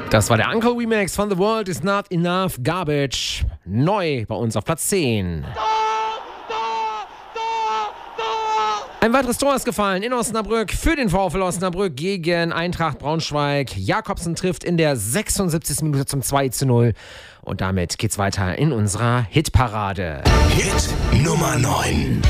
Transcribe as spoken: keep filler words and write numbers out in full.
Das war der Uncle Remix von The World Is Not Enough Garbage. Neu bei uns auf Platz zehn. Ein weiteres Tor ist gefallen in Osnabrück für den VfL Osnabrück gegen Eintracht Braunschweig. Jakobsen trifft in der sechsundsiebzigsten Minute zum zwei zu null. Und damit geht's weiter in unserer Hitparade. Hit Nummer neun.